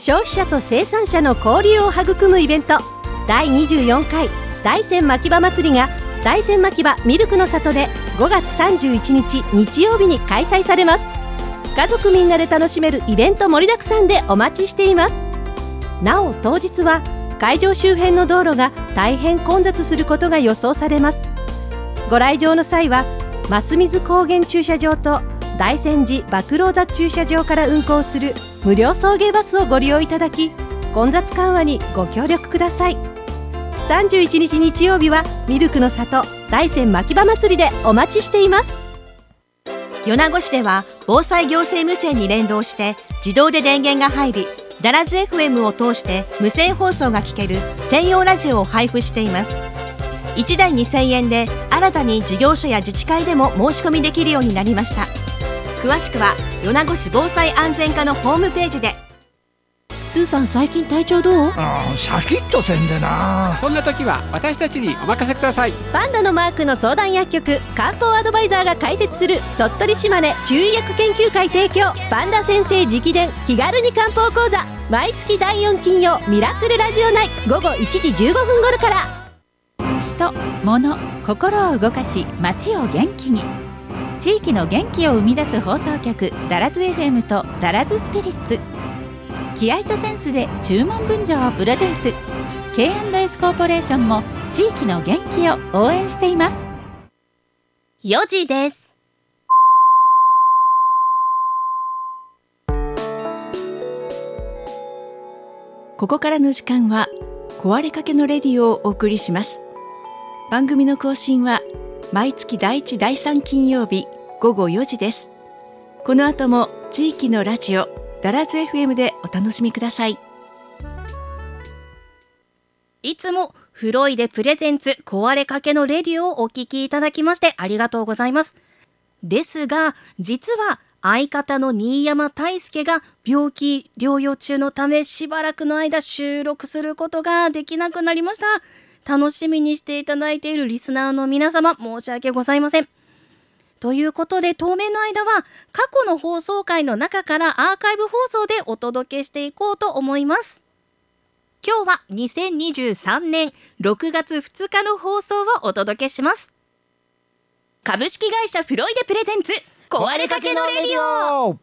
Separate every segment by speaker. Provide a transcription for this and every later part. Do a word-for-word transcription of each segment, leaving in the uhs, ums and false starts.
Speaker 1: 消費者と生産者の交流を育むイベントだいにじゅうよんかい大山牧場祭りが大山牧場ミルクの里でごがつさんじゅういちにち日曜日に開催されます。家族みんなで楽しめるイベント盛りだくさんでお待ちしています。なお当日は会場周辺の道路が大変混雑することが予想されます。ご来場の際は増水高原駐車場と大山寺麦老座駐車場から運行する無料送迎バスをご利用いただき、混雑緩和にご協力ください。さんじゅういちにち日曜日はミルクの里大山牧場祭りでお待ちしています。
Speaker 2: 米子市では防災行政無線に連動して自動で電源が入り、ダラズ エフエム を通して無線放送が聞ける専用ラジオを配布しています。いちだいにせんえんで新たに事業所や自治会でも申し込みできるようになりました。詳しくは米子市防災安全課のホームページで。
Speaker 1: スーさん、最近体調どう？
Speaker 3: あーシャキッとせんでな。
Speaker 4: そんな時は私たちにお任せください。
Speaker 1: パンダのマークの相談薬局漢方アドバイザーが開設する鳥取島根中医薬研究会提供パンダ先生直伝気軽に漢方講座、毎月だいよん金曜ミラクルラジオ内午後いちじじゅうごふん頃から。
Speaker 5: 人、物、心を動かし街を元気に、地域の元気を生み出す放送局ダラズ エフエム とダラズスピリッツ、気合とセンスで注文分譲をプロデュース ケーアンドエス コーポレーションも地域の元気を応援しています。
Speaker 2: よじです。
Speaker 6: ここからの時間は壊れかけのレディオをお送りします。番組の更新は毎月だいいちだいさん金曜日ごごよじです。この後も地域のラジオダラズ エフエム でお楽しみください。
Speaker 2: いつもフロイデプレゼンツ壊れかけのレディオをお聞きいただきましてありがとうございます。ですが実は相方の新山大輔が病気療養中のためしばらくの間収録することができなくなりました。楽しみにしていただいているリスナーの皆様、申し訳ございません。ということで当面の間は過去の放送回の中からアーカイブ放送でお届けしていこうと思います。今日はにせんにじゅうさんねんろくがつふつかの放送をお届けします。株式会社フロイデプレゼンツ壊れかけのレディオ。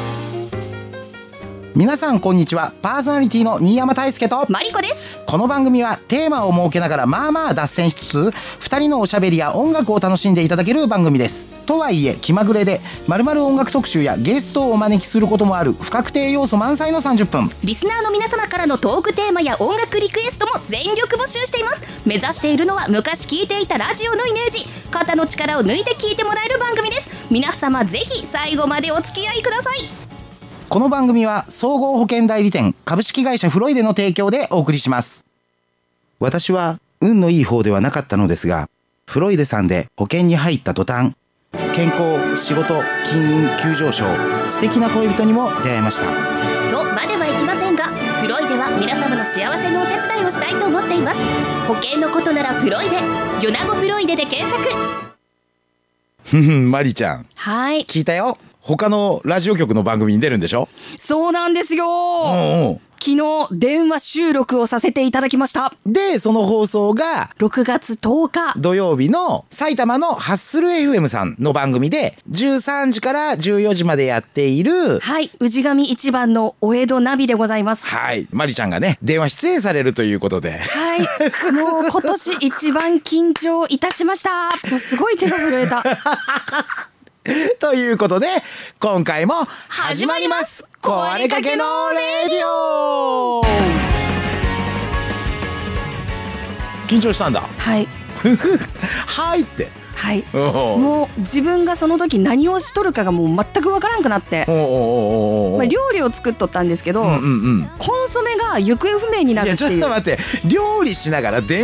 Speaker 3: 皆さんこんにちは。パーソナリティの新山大輔と
Speaker 2: マリコです。
Speaker 3: この番組はテーマを設けながらまあまあ脱線しつつふたりのおしゃべりや音楽を楽しんでいただける番組です。とはいえ気まぐれで〇〇音楽特集やゲストをお招きすることもある不確定要素満載のさんじゅっぷん。
Speaker 2: リスナーの皆様からのトークテーマや音楽リクエストも全力募集しています。目指しているのは昔聞いていたラジオのイメージ、肩の力を抜いて聞いてもらえる番組です。皆様ぜひ最後までお付き合いください。
Speaker 3: この番組は総合保険代理店株式会社フロイデの提供でお送りします。私は運のいい方ではなかったのですが、フロイデさんで保険に入った途端、健康、仕事、金運急上昇、素敵な恋人にも出会いました。
Speaker 2: とまではいきませんが、フロイデは皆様の幸せのお手伝いをしたいと思っています。保険のことならフロイデ、米子フロイデで検索。
Speaker 3: ふふん、マリちゃん、
Speaker 2: はい、
Speaker 3: 聞いたよ。他のラジオ局の番組に出るんでしょ？
Speaker 7: そうなんですよ。
Speaker 3: おうおう、
Speaker 7: 昨日電話収録をさせていただきました。
Speaker 3: でその放送が
Speaker 7: ろくがつとおか
Speaker 3: 土曜日の埼玉のハッスル エフエム さんの番組でじゅうさんじからじゅうよじまでやっている、
Speaker 7: はい、氏神一番のお江戸ナビでございます。
Speaker 3: はい、マリちゃんがね電話出演されるということで、
Speaker 7: はい、もう今年一番緊張いたしました。もうすごい手が震えた
Speaker 3: ということで今回も始まります。壊れかけのレディオ。緊張したんだ。
Speaker 7: はい
Speaker 3: はいって
Speaker 7: はい、もう自分がその時何をしとるかがもう全くわからんくなって、
Speaker 3: おうおうおうおう、
Speaker 7: まあ、料理を作っとったんですけど、
Speaker 3: うんうんうん、
Speaker 7: コンソメが行方不明になるっていう。
Speaker 3: いやちょっと待って、料理しながら電